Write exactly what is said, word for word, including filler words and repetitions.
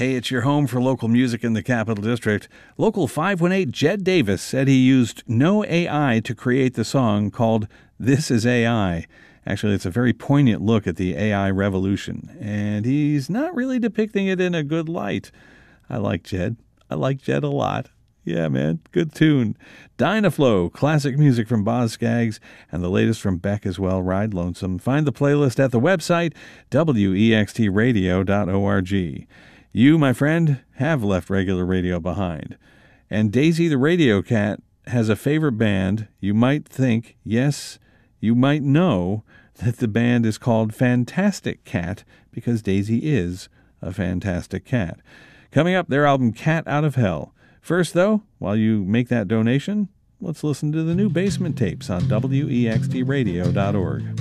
Hey, it's your home for local music in the Capital District. Local five one eight Jed Davis said he used no A I to create the song called This Is A I. Actually, it's a very poignant look at the A I revolution, and he's not really depicting it in a good light. I like Jed. I like Jed a lot. Yeah, man, good tune. Dynaflow, classic music from Boz Scaggs, and the latest from Beck as well, Ride Lonesome. Find the playlist at the website, W E X T radio dot org. You, my friend, have left regular radio behind. And Daisy the Radio Cat has a favorite band. You might think, yes, you might know that the band is called Fantastic Cat because Daisy is a fantastic cat. Coming up, their album Cat Out of Hell. First, though, while you make that donation, let's listen to the new Basement Tapes on W E X T radio dot org.